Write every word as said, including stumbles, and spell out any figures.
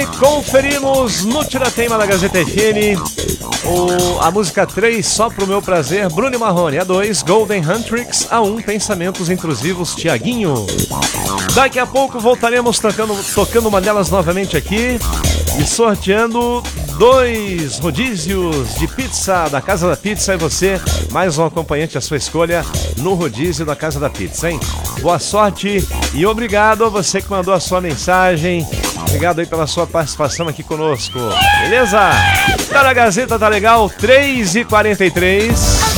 E conferimos no Tiratema da Gazeta F M o, a música três, Só Pro Meu Prazer, Bruno Marrone. A dois, Golden Huntrix. A um, Pensamentos Intrusivos, Tiaguinho. Daqui a pouco voltaremos tocando, tocando uma delas novamente aqui e sorteando dois rodízios de pizza da Casa da Pizza. E você, mais um acompanhante à sua escolha no rodízio da Casa da Pizza, hein? Boa sorte e obrigado a você que mandou a sua mensagem. Obrigado aí pela sua participação aqui conosco. Beleza? Tá na Gazeta, tá legal? três e quarenta e três.